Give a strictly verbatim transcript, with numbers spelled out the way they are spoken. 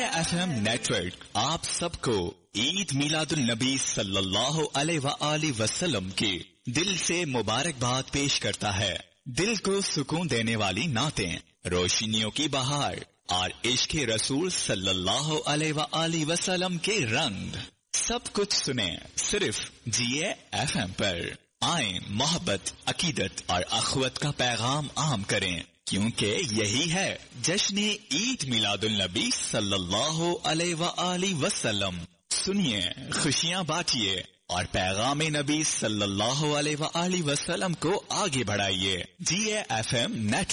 FM network आप सबको ईद मिलादुल नबी सल्लल्लाहु अलैहि वसल्लम की दिल से मुबारकबाद पेश करता है। दिल को सुकून देने वाली नातें, रोशनियों की बहार और इश्क़ रसूल सल्लल्लाहु अलैहि वसल्लम के रंग, सब कुछ सुने सिर्फ जिए एफएम पर। आए मोहब्बत, अकीदत और अखवत का पैगाम आम करें, क्योंकि यही है जश्न ईद मिलादुल नबी सल्लल्लाहु अलैहि वसल्लम। सुनिए, खुशियां बांटिए और पैगाम नबी सल्लल्लाहु अलैहि वसल्लम को आगे बढ़ाइए। जिए एफएम नेटवर्क।